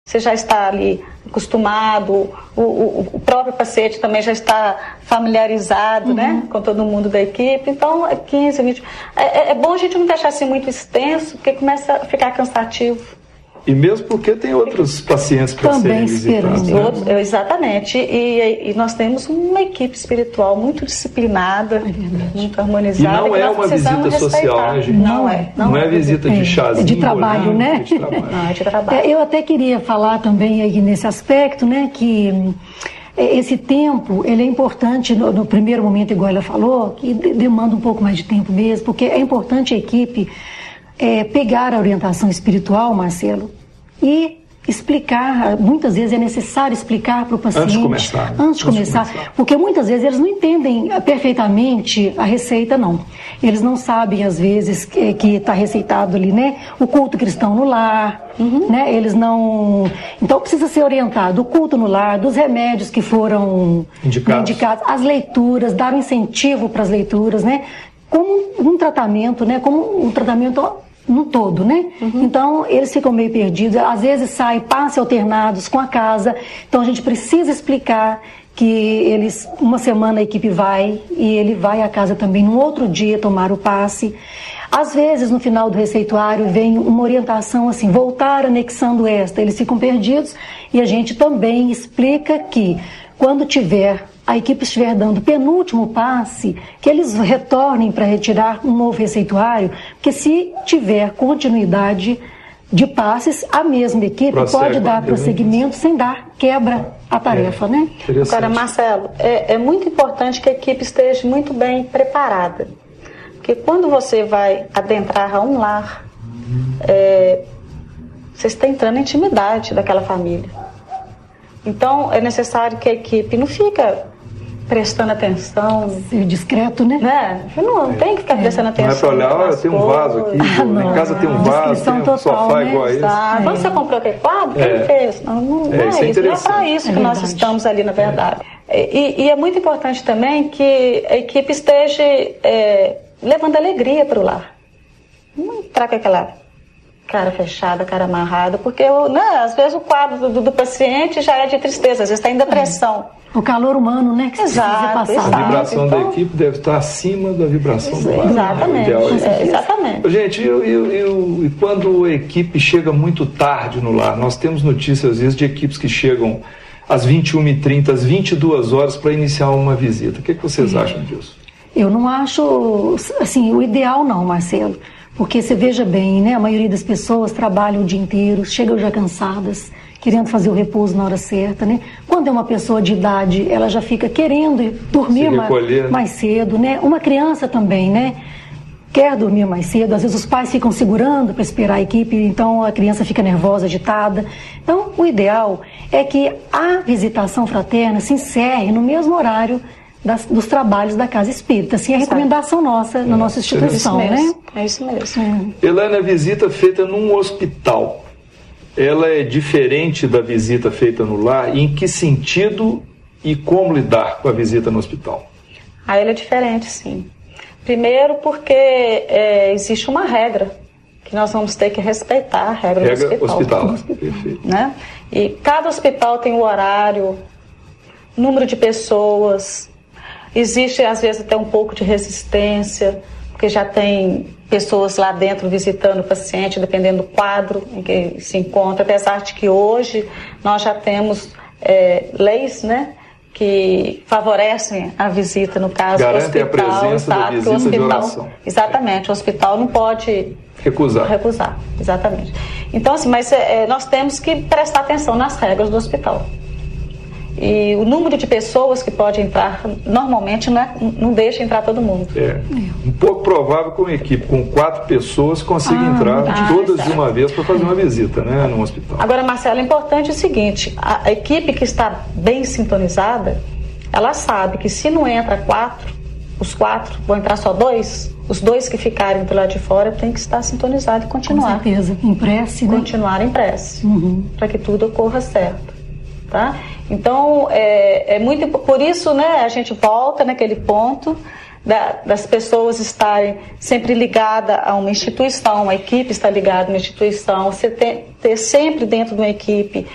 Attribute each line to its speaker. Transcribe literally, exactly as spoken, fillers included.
Speaker 1: você já está ali acostumado, o, o, o próprio paciente também já está familiarizado, uhum. né, com todo mundo da equipe. Então, é quinze, vinte... É, é bom a gente não deixar assim muito extenso, porque começa a ficar cansativo.
Speaker 2: E mesmo porque tem outros pacientes para serem visitados. Né?
Speaker 1: Outros, exatamente. E, e nós temos uma equipe espiritual muito disciplinada, é muito harmonizada.
Speaker 2: E não é uma visita social, né, gente?
Speaker 1: Não é.
Speaker 2: Não, não é visita de chazinho.
Speaker 3: É de trabalho, né?
Speaker 2: É de trabalho.
Speaker 1: Não, é de trabalho.
Speaker 3: É, eu até queria falar também aí nesse aspecto, né, que esse tempo, ele é importante no, no primeiro momento, igual ela falou, que demanda um pouco mais de tempo mesmo, porque é importante a equipe É, pegar a orientação espiritual, Marcelo, e explicar, muitas vezes é necessário explicar para o paciente
Speaker 2: antes de começar,
Speaker 3: antes de começar, antes de começar, porque muitas vezes eles não entendem perfeitamente a receita, não. Eles não sabem, às vezes, que está receitado ali, né, o culto cristão no lar, uhum. né, eles não... Então precisa ser orientado o culto no lar, dos remédios que foram
Speaker 2: indicados,
Speaker 3: né, indicados, as leituras, dar um incentivo para as leituras, né, como um tratamento, né, como um tratamento no todo, né? Uhum. Então, eles ficam meio perdidos, às vezes saem passes alternados com a casa, então a gente precisa explicar que eles, uma semana a equipe vai, e ele vai à casa também no outro dia tomar o passe. Às vezes, no final do receituário, vem uma orientação assim, voltar anexando esta, eles ficam perdidos, e a gente também explica que, quando tiver, a equipe estiver dando penúltimo passe, que eles retornem para retirar um novo receituário, porque se tiver continuidade de passes, a mesma equipe Prossegue, pode dar prosseguimento sem dar quebra à tarefa,
Speaker 2: é,
Speaker 3: né?
Speaker 1: Agora, Marcelo, é, é muito importante que a equipe esteja muito bem preparada, porque quando você vai adentrar a um lar, é, você está entrando na intimidade daquela família. Então, é necessário que a equipe não fica prestando atenção.
Speaker 3: Ser discreto, né?
Speaker 1: né? Não,
Speaker 2: é.
Speaker 1: tem que ficar prestando atenção.
Speaker 2: Não é para olhar, olha, tem um vaso aqui, ah, não, em casa tem um vaso, tem um
Speaker 3: total,
Speaker 2: sofá
Speaker 3: né?
Speaker 2: igual a esse.
Speaker 1: Ah, é. Você comprou aquele quadro? Quem
Speaker 2: é.
Speaker 1: fez? Não, não, não
Speaker 2: é,
Speaker 1: é
Speaker 2: isso. É
Speaker 1: isso. Não é para isso
Speaker 3: é
Speaker 1: que
Speaker 3: verdade.
Speaker 1: nós estamos ali, na verdade. É. E, e é muito importante também que a equipe esteja é, levando alegria para o lar. Não entrar com aquela cara fechada, cara amarrada, porque né, às vezes o quadro do, do paciente já é de tristeza, às vezes está em depressão.
Speaker 3: É. O calor humano, né, que
Speaker 1: exato,
Speaker 3: precisa passar.
Speaker 2: A vibração então, da equipe deve estar acima da vibração
Speaker 1: isso,
Speaker 2: do lar.
Speaker 1: Exatamente.
Speaker 2: É,
Speaker 1: é, exatamente.
Speaker 2: Gente, eu, eu, eu, e quando a equipe chega muito tarde no lar, nós temos notícias às vezes de equipes que chegam às vinte e uma e trinta, às vinte e duas horas para iniciar uma visita. O que, é que vocês
Speaker 3: é.
Speaker 2: acham disso?
Speaker 3: Eu não acho, assim, o ideal não, Marcelo. Porque você veja bem, né? A maioria das pessoas trabalham o dia inteiro, chegam já cansadas, querendo fazer o repouso na hora certa, né? Quando é uma pessoa de idade, ela já fica querendo dormir mais, mais cedo, né? Uma criança também, né? Quer dormir mais cedo, às vezes os pais ficam segurando para esperar a equipe, então a criança fica nervosa, agitada. Então, o ideal é que a visitação fraterna se encerre no mesmo horário Das, dos trabalhos da Casa Espírita. Assim, é a recomendação nossa, na nossa instituição,
Speaker 1: é isso
Speaker 3: né?
Speaker 1: É isso mesmo.
Speaker 3: É.
Speaker 2: Helena, a visita feita num hospital, ela é diferente da visita feita no lar? Em que sentido e como lidar com a visita no hospital?
Speaker 1: Ah, ela é diferente, sim. Primeiro porque é, existe uma regra que nós vamos ter que respeitar, a regra,
Speaker 2: regra
Speaker 1: do hospital.
Speaker 2: hospital. Perfeito.
Speaker 1: Né? E cada hospital tem o horário, número de pessoas. Existe, às vezes, até um pouco de resistência, porque já tem pessoas lá dentro visitando o paciente, dependendo do quadro em que se encontra, apesar de que hoje nós já temos é, leis, né, que favorecem a visita, no caso do hospital.
Speaker 2: Garante a presença da visita
Speaker 1: hospital,
Speaker 2: de oração.
Speaker 1: Exatamente, o hospital não pode
Speaker 2: recusar.
Speaker 1: Recusar, exatamente. Então, assim, mas é, nós temos que prestar atenção nas regras do hospital. E o número de pessoas que pode entrar, normalmente não, é, não deixa entrar todo mundo.
Speaker 2: É um pouco provável que uma equipe com quatro pessoas consiga ah, entrar ah, todas exato. de uma vez para fazer uma visita, né, no hospital.
Speaker 1: Agora, Marcelo, é importante o seguinte, a, a equipe que está bem sintonizada, ela sabe que se não entra quatro, os quatro, vão entrar só dois, os dois que ficarem do lado de fora tem que estar sintonizado e continuar.
Speaker 3: Com certeza, em prece, né?
Speaker 1: Continuar em prece,
Speaker 3: uhum.
Speaker 1: para que tudo ocorra certo. Tá? Então, é, é muito por isso, né, a gente volta naquele ponto da, das pessoas estarem sempre ligadas a uma instituição, a equipe está ligada a uma instituição, você ter, ter sempre dentro de uma equipe